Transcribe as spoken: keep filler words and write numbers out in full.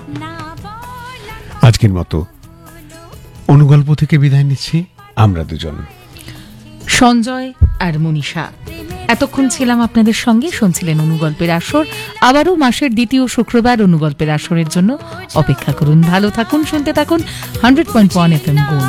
আজকের মতো অনুগল্প থেকে বিদায় নিচ্ছি আমরা দুজন, সঞ্জয় আর মনীষা। এতক্ষণ ছিলাম আপনাদের সঙ্গে, শুনছিলেন অনুগল্পের আসর। আবারও মাসের দ্বিতীয় শুক্রবার অনুগল্পের আসরের জন্য অপেক্ষা করুন। ভালো থাকুন, শুনতে থাকুন hundred point one F M gold.